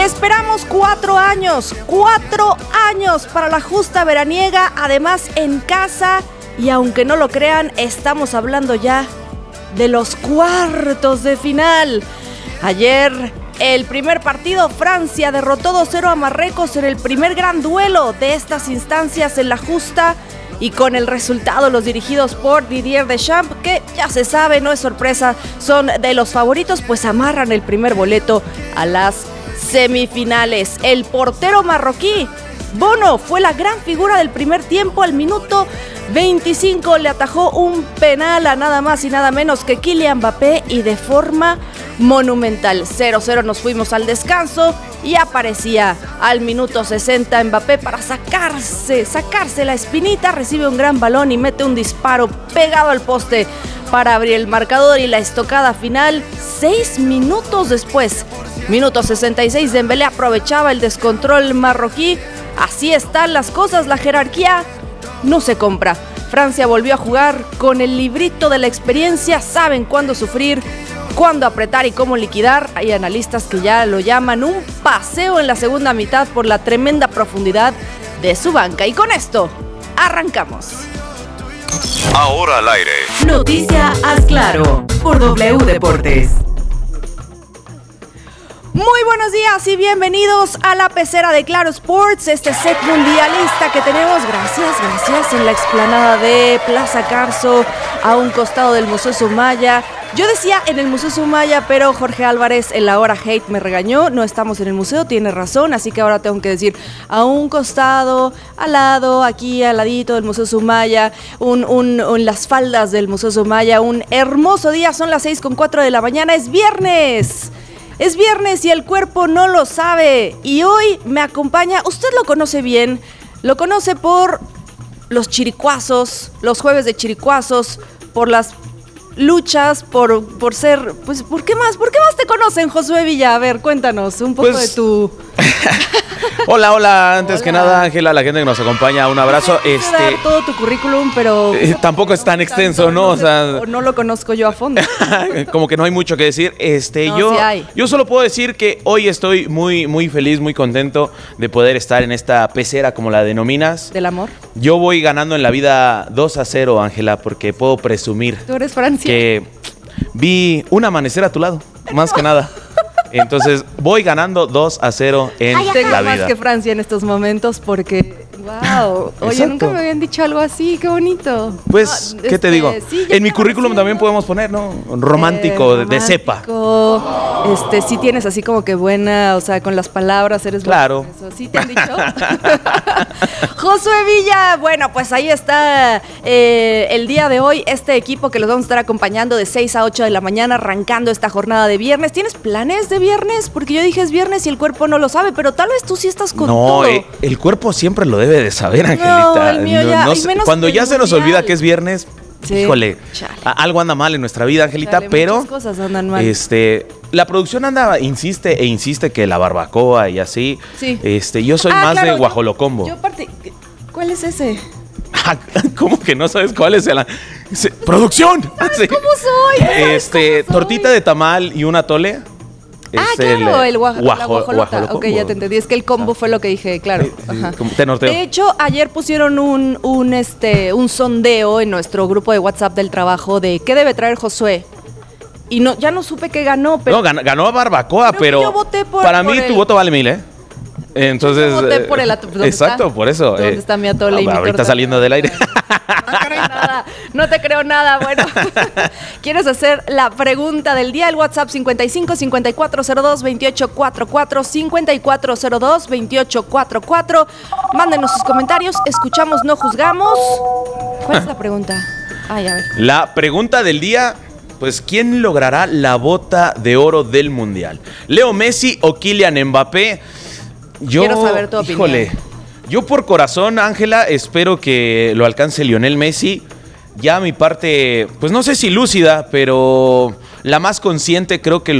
Esperamos 4 años para la justa veraniega, además en casa, y aunque no lo crean, estamos hablando ya de los cuartos de final. Ayer, el primer partido, Francia derrotó 2-0 a Marruecos en el primer gran duelo de estas instancias en la justa, y con el resultado, los dirigidos por Didier Deschamps, que ya se sabe, no es sorpresa, son de los favoritos, pues amarran el primer boleto a las semifinales. El portero marroquí, Bono, fue la gran figura del primer tiempo. Al minuto 25 le atajó un penal a nada más y nada menos que Kylian Mbappé, y de forma monumental. 0-0 nos fuimos al descanso, y aparecía al minuto 60 Mbappé para sacarse la espinita. Recibe un gran balón y mete un disparo pegado al poste para abrir el marcador, y la estocada final 6 minutos después. Minuto 66, Dembélé aprovechaba el descontrol marroquí. Así están las cosas, la jerarquía no se compra. Francia volvió a jugar con el librito de la experiencia, saben cuándo sufrir, cuándo apretar y cómo liquidar. Hay analistas que ya lo llaman un paseo en la segunda mitad por la tremenda profundidad de su banca. Y con esto, arrancamos. Ahora al aire. Noticia Haz Claro por W Deportes. Muy buenos días y bienvenidos a la pecera de Claro Sports, este set mundialista que tenemos, gracias, en la explanada de Plaza Carso, a un costado del Museo Sumaya. Yo decía en el Museo Sumaya, pero Jorge Álvarez en la hora hate me regañó. No estamos en el museo, tiene razón, así que ahora tengo que decir a un costado, al lado, aquí al ladito del Museo Sumaya, las faldas del Museo Sumaya. Un hermoso día, son las 6:04 de la mañana, es viernes. Es viernes y el cuerpo no lo sabe. Y hoy me acompaña, usted lo conoce bien, lo conoce por los chiricuazos, los jueves de chiricuazos, por las luchas, por ser, pues, ¿por qué más te conocen, Josué Villa? A ver, cuéntanos un poco de tu... Hola, antes que nada, Ángela, la gente que nos acompaña, un abrazo. Dar todo tu currículum, pero... tampoco es tan extenso, ¿no? O sea, no lo conozco yo a fondo. Como que no hay mucho que decir. No, sí hay. Yo solo puedo decir que hoy estoy muy, muy feliz, muy contento de poder estar en esta pecera, como la denominas. ¿Del amor? Yo voy ganando en la vida 2-0, Ángela, porque puedo presumir. ¿Tú eres Francia? Que vi un amanecer a tu lado, más que nada. Entonces voy ganando 2-0 en la vida. Tengo más que Francia en estos momentos porque, wow, oye, Exacto. Nunca me habían dicho algo así, qué bonito. Pues, ¿qué te digo? Sí, en mi currículum también podemos poner, ¿no? Romántico, de cepa. Sí tienes así como que buena, o sea, con las palabras eres claro. Bueno con eso. ¿Sí te han dicho? Josué Villa, bueno, pues ahí está el día de hoy, este equipo que los vamos a estar acompañando de 6 a 8 de la mañana, arrancando esta jornada de viernes. ¿Tienes planes de viernes? Porque yo dije es viernes y el cuerpo no lo sabe, pero tal vez tú sí estás con todo. No, el cuerpo siempre lo debe de saber, Angelita. No, el mío ya, y menos cuando ya se nos olvida que es viernes, sí, híjole, algo anda mal en nuestra vida, Angelita, chale, pero muchas cosas andan mal. La producción insiste que la barbacoa y así. Sí. Yo soy más de guajolocombo. ¿Cuál es ese? ¿Cómo que no sabes cuál es ¡Producción! ¿Sabes cómo soy? Tortita de tamal y un atole. Claro, la guajolota. guajolocombo. Ok, ya te entendí. Es que el combo fue lo que dije, claro. Ajá. Te norteo. De hecho, ayer pusieron un sondeo en nuestro grupo de WhatsApp del trabajo de qué debe traer Josué. Y ya no supe qué ganó, pero... No, ganó a barbacoa, pero yo voté para mí tu voto vale 1000, ¿eh? Entonces, yo voté por el atole. Exacto, por eso. ¿Dónde está mi atole y mi ahorita torta? saliendo del aire. No te creo nada. Bueno, ¿quieres hacer la pregunta del día? El WhatsApp 55-5402-2844, 5402-2844. Mándenos sus comentarios. Escuchamos, no juzgamos. ¿Cuál es la pregunta? A ver. La pregunta del día, pues, ¿quién logrará la bota de oro del Mundial? ¿Leo Messi o Kylian Mbappé? Quiero saber tu opinión. Híjole, yo por corazón, Ángela, espero que lo alcance Lionel Messi. Ya mi parte, pues no sé si lúcida, pero la más consciente creo que